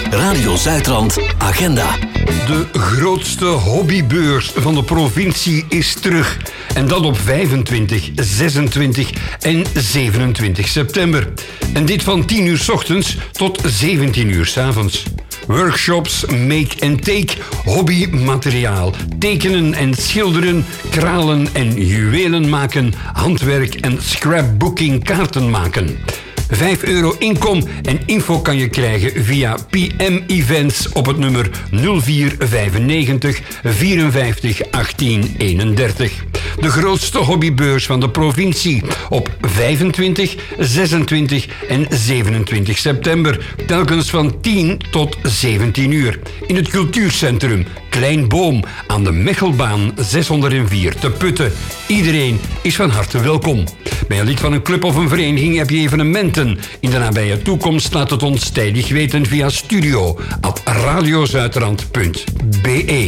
Radio Zuidrand Agenda. De grootste hobbybeurs van de provincie is terug. En dat op 25, 26 en 27 september. En dit van 10 uur 's ochtends tot 17 uur 's avonds. Workshops, make and take, hobbymateriaal, tekenen en schilderen, kralen en juwelen maken, handwerk en scrapbooking kaarten maken. €5 inkom en info kan je krijgen via PM Events op het nummer 0495 54 18 31. De grootste hobbybeurs van de provincie op 25, 26 en 27 september. Telkens van 10 tot 17 uur. In het cultuurcentrum Klein Boom aan de Mechelbaan 604 te Putten. Iedereen is van harte welkom. Ben je lid van een club of een vereniging, heb je evenementen in de nabije toekomst, laat het ons tijdig weten via studio@radiozuidrand.be.